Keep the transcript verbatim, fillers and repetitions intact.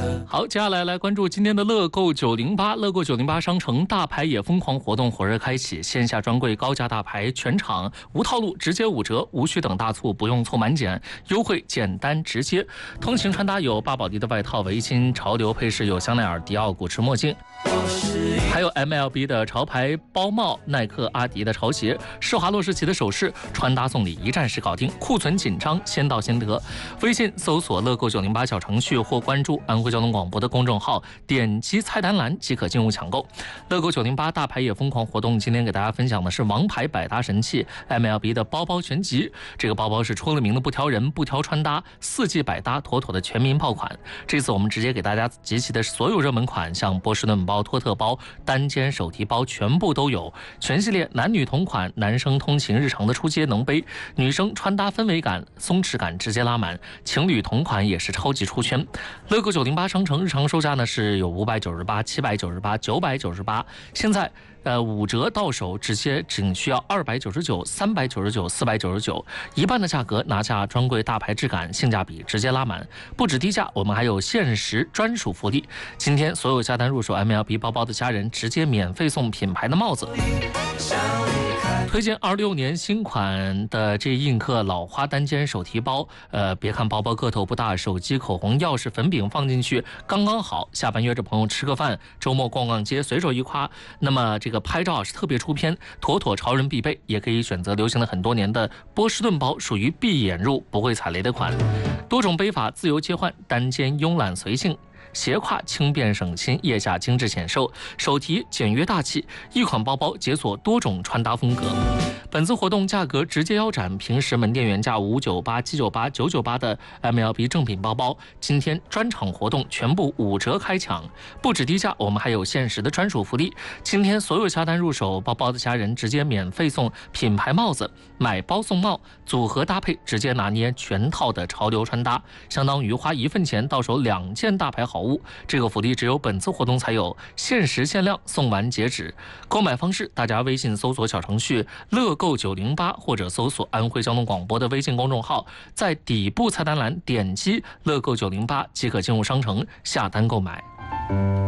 好，接下来来关注今天的乐购九零八。乐购九零八商城大牌也疯狂活动火热开启，线下专柜高价大牌全场无套路，直接五折，无需等大促，不用凑满减，优惠简单直接。通勤穿搭有巴宝莉的外套、围巾，潮流配饰有香奈儿、迪奥、古驰墨镜，还有 M L B 的潮牌包帽、耐克、阿迪的潮鞋、施华洛世奇的首饰，穿搭送礼一站式搞定，库存紧张，先到先得。微信搜索乐购九零八小程序或关注安徽交通广播的公众号，点击菜单栏即可进入抢购。乐购九零八大牌也疯狂活动，今天给大家分享的是王牌百搭神器 M L B 的包包全集。这个包包是出了名的不挑人、不挑穿搭，四季百搭，妥妥的全民爆款。这次我们直接给大家集齐的所有热门款，像波士顿包、托特包、单肩手提包全部都有，全系列男女同款，男生通勤日常的出街能背，女生穿搭氛围感、松弛感直接拉满，情侣同款也是超级出圈。乐购九零八商城日常售价呢是有五百九十八、七百九十八、九百九十八，现在呃五折到手，直接仅需要二百九十九、三百九十九、四百九十九，一半的价格拿下专柜大牌质感，性价比直接拉满。不止低价，我们还有限时专属福利。今天所有下单入手 M L B 包包的家人，直接免费送品牌的帽子。推荐二六年新款的这印刻老花单肩手提包，呃，别看包包个头不大，手机、口红、钥匙、粉饼放进去刚刚好。下班约着朋友吃个饭，周末逛逛街，随手一挎，那么这个拍照是特别出片，妥妥潮人必备。也可以选择流行了很多年的波士顿包，属于闭眼入不会踩雷的款，多种背法自由切换，单肩慵懒随性。斜挎轻便省心，腋下精致显瘦，手提简约大气，一款包包解锁多种穿搭风格。本次活动价格直接腰斩，平时门店原价五九八、七九八、九九八的 M L B 正品包包，今天专场活动全部五折开抢。不止低价，我们还有限时的专属福利。今天所有下单入手包包的家人，直接免费送品牌帽子，买包送帽，组合搭配直接拿捏全套的潮流穿搭，相当于花一份钱到手两件大牌好物。这个福利只有本次活动才有，限时限量，送完截止。购买方式，大家微信搜索小程序乐购九零八，或者搜索安徽交通广播的微信公众号，在底部菜单栏点击乐购九零八即可进入商城下单购买。